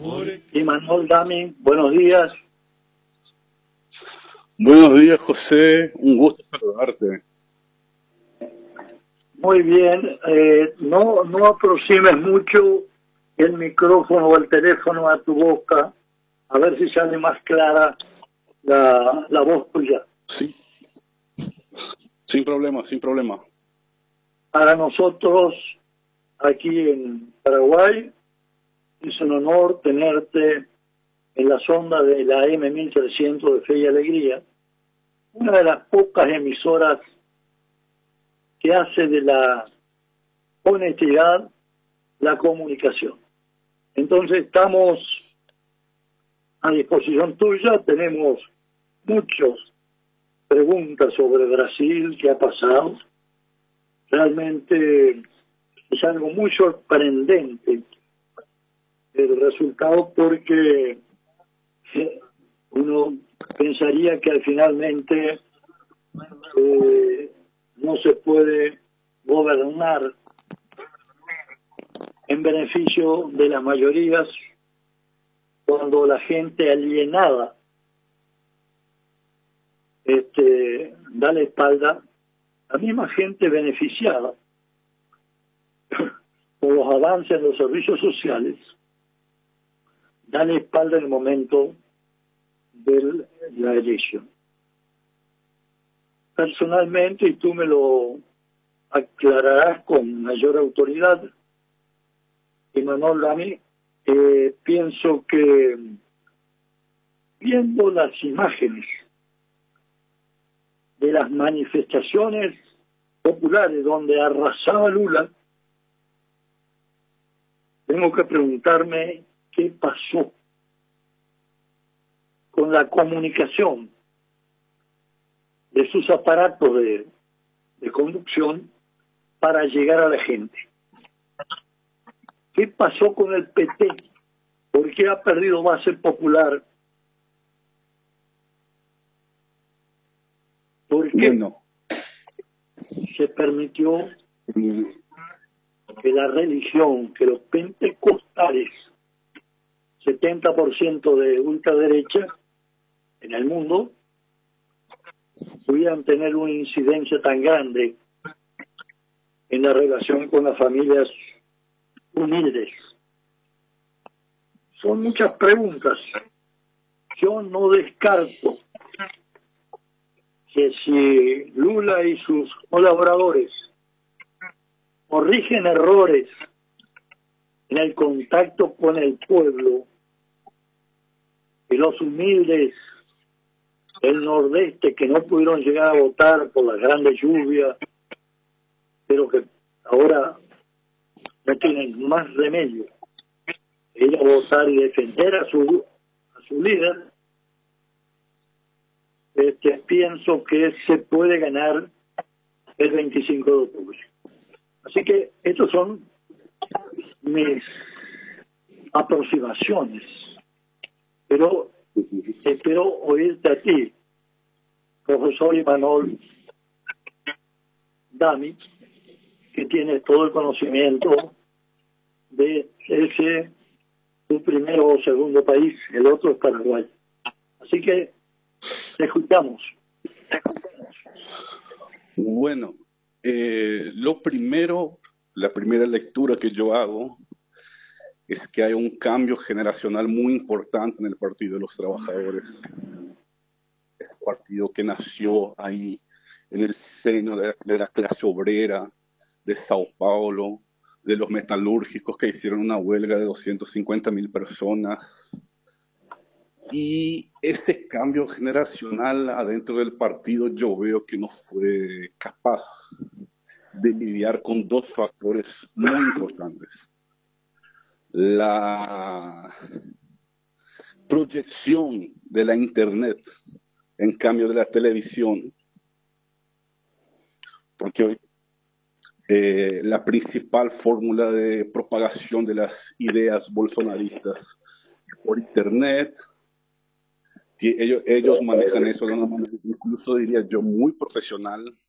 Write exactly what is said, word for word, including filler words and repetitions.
Y Manuel Dami, buenos días. Buenos días, José. Un gusto saludarte. Muy bien. Eh, no, no aproximes mucho el micrófono o el teléfono a tu boca, a ver si sale más clara la, la voz tuya. Sí. Sin problema, sin problema. Para nosotros, aquí en Paraguay, es un honor tenerte en la sonda de la M mil trescientos de Fe y Alegría, una de las pocas emisoras que hace de la honestidad la comunicación. Entonces estamos a disposición tuya, tenemos muchas preguntas sobre Brasil, qué ha pasado. Realmente es algo muy sorprendente el resultado, porque uno pensaría que finalmente eh, no se puede gobernar en beneficio de las mayorías cuando la gente alienada este, da la espalda, la misma gente beneficiada por los avances en los servicios sociales da la espalda en el momento de la elección. Personalmente, y tú me lo aclararás con mayor autoridad, Manuel Dami, eh, pienso que viendo las imágenes de las manifestaciones populares donde arrasaba Lula, tengo que preguntarme qué pasó con la comunicación de sus aparatos de, de conducción para llegar a la gente. ¿Qué pasó con el P T? ¿Por qué ha perdido base popular? ¿Por qué Bueno. se permitió que la religión, que los pentecostales, setenta por ciento de ultraderecha en el mundo, pudieran tener una incidencia tan grande en la relación con las familias humildes? Son muchas preguntas. Yo no descarto que si Lula y sus colaboradores corrigen errores en el contacto con el pueblo, y los humildes del nordeste que no pudieron llegar a votar por las grandes lluvias, pero que ahora no tienen más remedio que ir a votar y defender a su a su líder, este, pienso que se puede ganar el veinticinco de octubre. Así que estas son mis aproximaciones, pero espero oírte a ti, profesor Imanol Dami, que tiene todo el conocimiento de ese tu primero o segundo país, el otro es Paraguay. Así que te escuchamos. Bueno, eh, lo primero, la primera lectura que yo hago es que hay un cambio generacional muy importante en el Partido de los Trabajadores. Ese partido que nació ahí en el seno de, de la clase obrera de Sao Paulo, de los metalúrgicos que hicieron una huelga de doscientas cincuenta mil personas. Y ese cambio generacional adentro del partido yo veo que no fue capaz de lidiar con dos factores muy importantes. La proyección de la Internet en cambio de la televisión, porque hoy eh, la principal fórmula de propagación de las ideas bolsonaristas por Internet, que ellos, ellos manejan eso de una manera, incluso diría yo, muy profesional,